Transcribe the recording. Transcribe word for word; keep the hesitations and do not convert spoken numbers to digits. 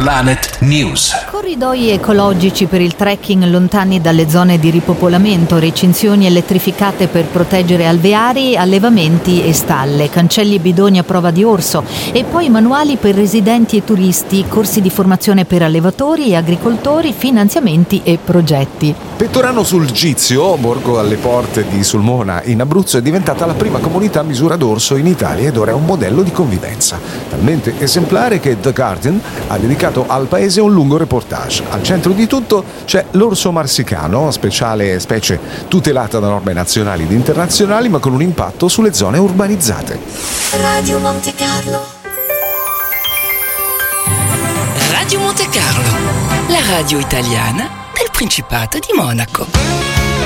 Planet News. Corridoi ecologici per il trekking lontani dalle zone di ripopolamento, recinzioni elettrificate per proteggere alveari, allevamenti e stalle, cancelli e bidoni a prova di orso e poi manuali per residenti e turisti, corsi di formazione per allevatori e agricoltori, finanziamenti e progetti. Pettorano sul Gizio, borgo alle porte di Sulmona in Abruzzo, è diventata la prima comunità a misura d'orso in Italia ed ora è un modello di convivenza. Talmente esemplare che The Guardian ha dedicato al paese un lungo reportage. Al centro di tutto c'è l'orso marsicano, speciale specie tutelata da norme nazionali ed internazionali, ma con un impatto sulle zone urbanizzate. Radio Monte Carlo. Radio Monte Carlo, la radio italiana del Principato di Monaco.